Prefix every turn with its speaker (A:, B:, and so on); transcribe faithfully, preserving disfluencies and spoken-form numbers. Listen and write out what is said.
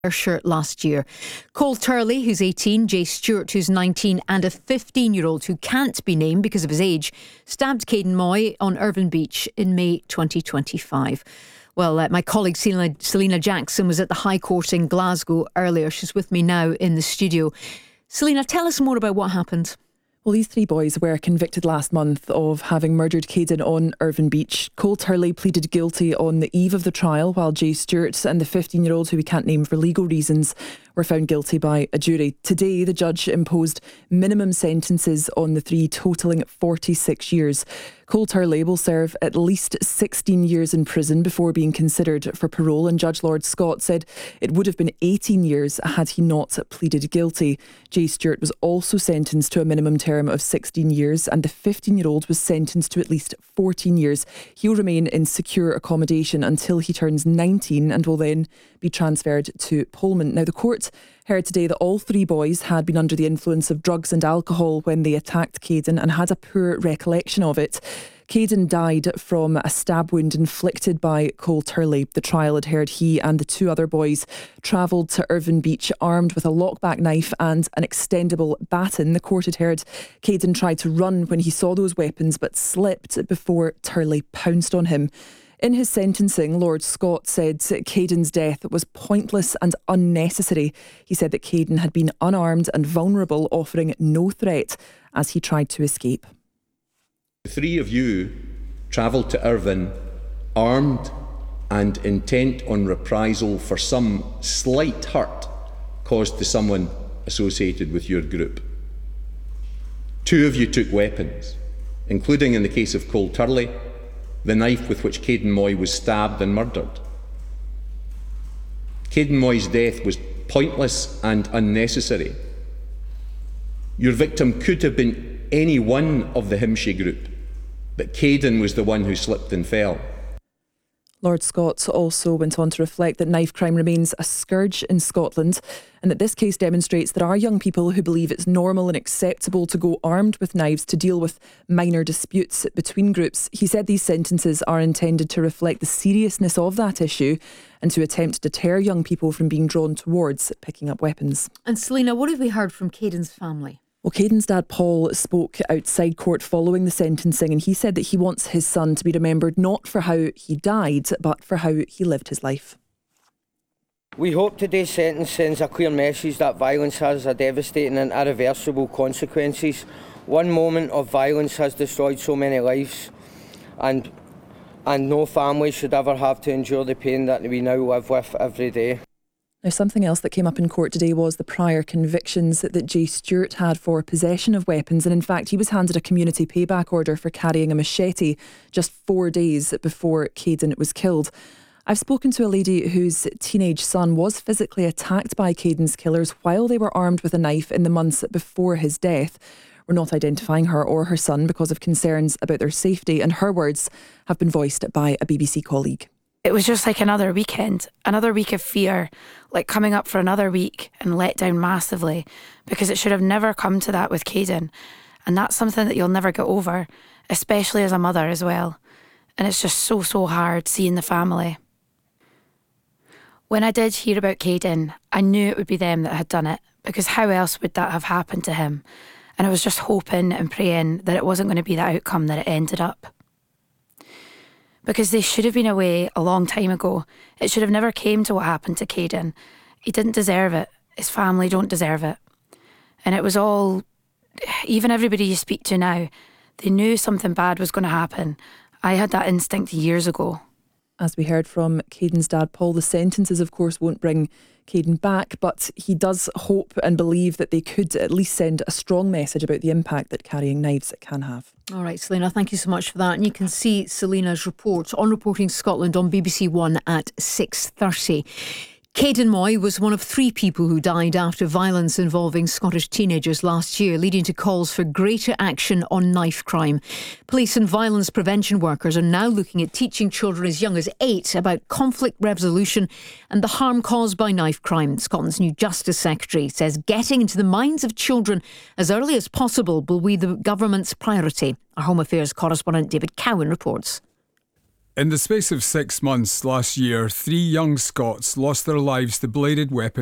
A: shirt last year. Cole Turley, who's eighteen, Jay Stewart, who's nineteen, and a fifteen-year-old who can't be named because of his age, stabbed Caden Moy on Irvine Beach in May twenty twenty-five. Well, uh, my colleague Selina, Selina Jackson was at the High Court in Glasgow earlier. She's with me now in the studio. Selina, tell us more about what happened.
B: Well, these three boys were convicted last month of having murdered Caden on Irvine Beach. Cole Turley pleaded guilty on the eve of the trial, while Jay Stewart and the fifteen-year-old, who we can't name for legal reasons, were found guilty by a jury. Today, the judge imposed minimum sentences on the three, totalling forty-six years. Cole Turley will serve at least sixteen years in prison before being considered for parole, and Judge Lord Scott said it would have been eighteen years had he not pleaded guilty. Jay Stewart was also sentenced to a minimum term of sixteen years, and the fifteen-year-old was sentenced to at least fourteen years. He'll remain in secure accommodation until he turns nineteen and will then be transferred to Pullman. Now, the court heard today that all three boys had been under the influence of drugs and alcohol when they attacked Caden and had a poor recollection of it. Caden died from a stab wound inflicted by Cole Turley. The trial had heard he and the two other boys travelled to Irvine Beach armed with a lockback knife and an extendable baton. The court had heard Caden tried to run when he saw those weapons but slipped before Turley pounced on him. In his sentencing, Lord Scott said Caden's death was pointless and unnecessary. He said that Caden had been unarmed and vulnerable, offering no threat as he tried to escape.
C: The three of you travelled to Irvine armed and intent on reprisal for some slight hurt caused to someone associated with your group. Two of you took weapons, including, in the case of Cole Turley, the knife with which Caden Moy was stabbed and murdered. Caden Moy's death was pointless and unnecessary. Your victim could have been any one of the Himshey group, but Caden was the one who slipped and fell.
B: Lord Scott also went on to reflect that knife crime remains a scourge in Scotland, and that this case demonstrates there are young people who believe it's normal and acceptable to go armed with knives to deal with minor disputes between groups. He said these sentences are intended to reflect the seriousness of that issue and to attempt to deter young people from being drawn towards picking up weapons.
A: And Selina, what have we heard from Caden's family?
B: Well, Caden's dad, Paul, spoke outside court following the sentencing, and he said that he wants his son to be remembered not for how he died, but for how he lived his life.
D: We hope today's sentence sends a clear message that violence has a devastating and irreversible consequences. One moment of violence has destroyed so many lives, and, and no family should ever have to endure the pain that we now live with every day.
B: Now, something else that came up in court today was the prior convictions that Jay Stewart had for possession of weapons, and in fact he was handed a community payback order for carrying a machete just four days before Caden was killed. I've spoken to a lady whose teenage son was physically attacked by Caden's killers while they were armed with a knife in the months before his death. We're not identifying her or her son because of concerns about their safety, and her words have been voiced by a B B C colleague.
E: It was just like another weekend, another week of fear, like coming up for another week and let down massively, because it should have never come to that with Caden. And that's something that you'll never get over, especially as a mother as well. And it's just so, so hard seeing the family. When I did hear about Caden, I knew it would be them that had done it, because how else would that have happened to him? And I was just hoping and praying that it wasn't going to be the outcome that it ended up. Because they should have been away a long time ago. It should have never came to what happened to Caden. He didn't deserve it. His family don't deserve it. And it was all, even everybody you speak to now, they knew something bad was going to happen. I had that instinct years ago.
B: As we heard from Caden's dad, Paul, the sentences, of course, won't bring Caden back, but he does hope and believe that they could at least send a strong message about the impact that carrying knives can have.
A: All right, Selina, thank you so much for that. And you can see Selina's report on Reporting Scotland on B B C One at six thirty. Caden Moy was one of three people who died after violence involving Scottish teenagers last year, leading to calls for greater action on knife crime. Police and violence prevention workers are now looking at teaching children as young as eight about conflict resolution and the harm caused by knife crime. Scotland's new Justice Secretary says getting into the minds of children as early as possible will be the government's priority. Our Home Affairs correspondent David Cowan reports.
F: In the space of six months last year, three young Scots lost their lives to bladed weapons